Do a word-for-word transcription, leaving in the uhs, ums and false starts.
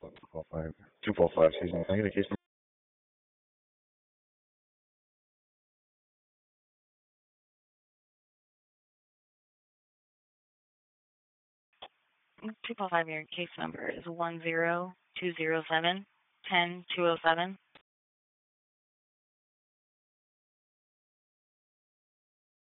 two four five, two four five, excuse me. Can I get a case number? two four five, your case number is one zero two zero seven ten two zero seven.